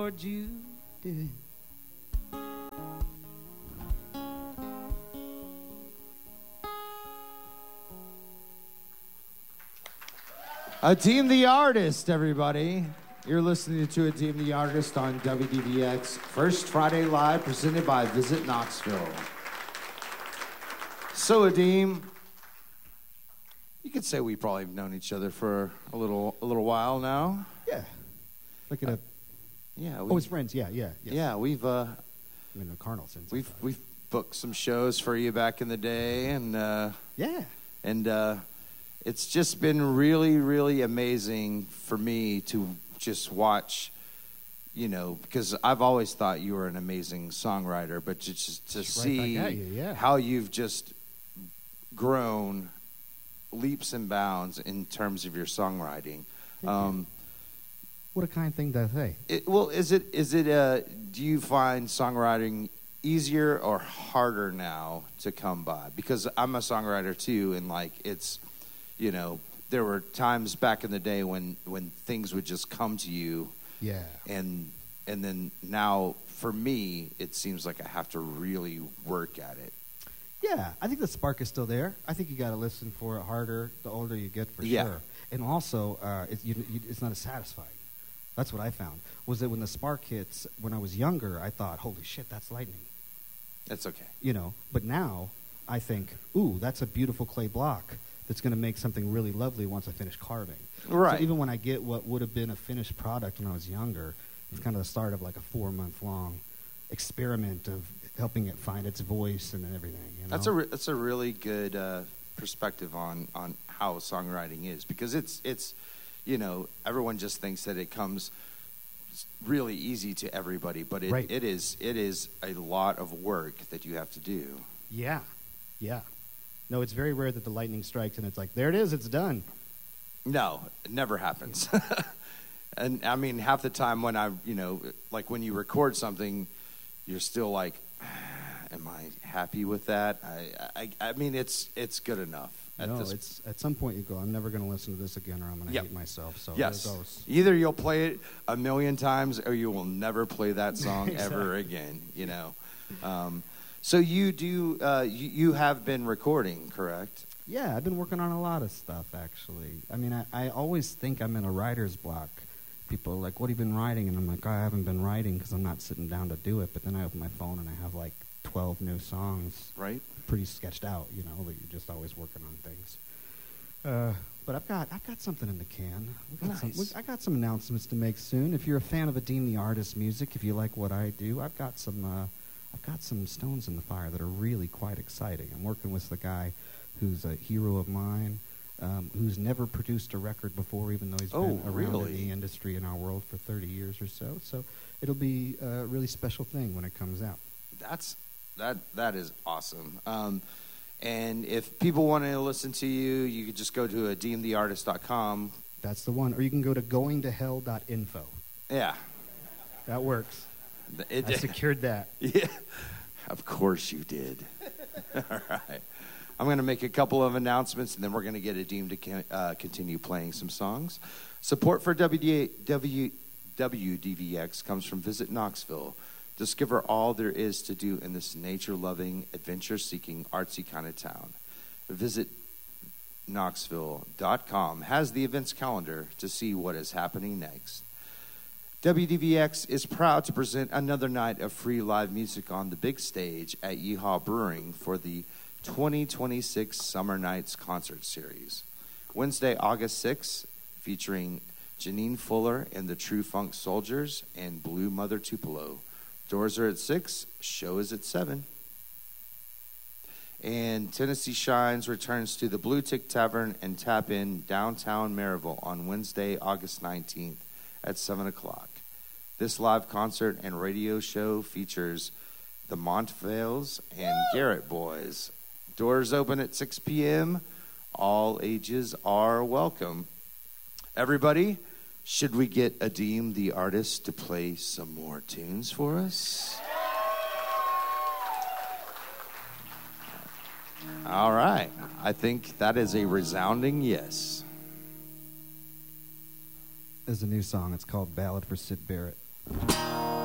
Lord, you did. Adeem the Artist, everybody. You're listening to Adeem the Artist on WDVX. First Friday Live, presented by Visit Knoxville. So, Adeem, you could say we probably have known each other for a little while now. Yeah. Look at a. Yeah. Oh, as friends. Yeah. Yes. Yeah, we've. I've been in Carnal since. We've booked some shows for you back in the day, and yeah. And it's just been really, really amazing for me to just watch, you know, because I've always thought you were an amazing songwriter, but just to see how you've just grown leaps and bounds in terms of your songwriting. What a kind thing to say. Do you find songwriting easier or harder now to come by? Because I'm a songwriter too, and like it's, you know, there were times back in the day when things would just come to you. Yeah. And then now for me, it seems like I have to really work at it. Yeah, I think the spark is still there. I think you got to listen for it harder the older you get, for Yeah. sure. And also, it's not as satisfying. That's what I found. Was that when the spark hits, when I was younger, I thought, holy shit, that's lightning. That's okay. You know, but now I think, ooh, that's a beautiful clay block that's going to make something really lovely once I finish carving. Right. So even when I get what would have been a finished product when I was younger, it's kind of the start of like a 4-month-long experiment of helping it find its voice and everything. You know? That's a really good perspective on how songwriting is, because it's you know, everyone just thinks that it comes really easy to everybody, but it is a lot of work that you have to do. Yeah. No, it's very rare that the lightning strikes and it's like, there it is, it's done. No, it never happens. And I mean, half the time when like when you record something, you're still like, am I happy with that? I mean, it's good enough. It's at some point you go, I'm never going to listen to this again, or I'm going to hate myself. So yes. There it goes. Either you'll play it 1,000,000 times, or you will never play that song exactly. ever again. You know. So you do. You have been recording, correct? Yeah, I've been working on a lot of stuff, actually. I mean, I always think I'm in a writer's block. People are like, what have you been writing? And I'm like, I haven't been writing because I'm not sitting down to do it. But then I open my phone and I have like 12 new songs. Right. Pretty sketched out, you know, that you're just always working on things. But I've got something in the can. Nice. I got some announcements to make soon. If you're a fan of Adeem the Artist music, if you like what I do, I've got some stones in the fire that are really quite exciting. I'm working with the guy who's a hero of mine, who's never produced a record before, even though he's been around in the industry in our world for 30 years or so. So it'll be a really special thing when it comes out. That is awesome. And if people want to listen to you, you could just go to adeemtheartist.com. That's the one. Or you can go to goingtohell.info. Yeah. That works. I secured that. Yeah. Of course you did. All right. I'm going to make a couple of announcements, and then we're going to get Adeem to continue playing some songs. Support for WDVX comes from Visit Knoxville. Discover all there is to do in this nature-loving, adventure-seeking, artsy kind of town. Visit Knoxville.com has the events calendar to see what is happening next. WDVX is proud to present another night of free live music on the big stage at Yeehaw Brewing for the 2026 Summer Nights Concert Series. Wednesday, August 6th, featuring Janine Fuller and the True Funk Soldiers and Blue Mother Tupelo. Doors are at 6, show is at 7. And Tennessee Shines returns to the Blue Tick Tavern and Tap In downtown Maryville on Wednesday, August 19th at 7 o'clock. This live concert and radio show features the Montvales and Garrett Boys. Doors open at 6 p.m. All ages are welcome. Everybody, should we get Adeem the Artist to play some more tunes for us? All right. I think that is a resounding yes. There's a new song. It's called Ballad for Syd Barrett.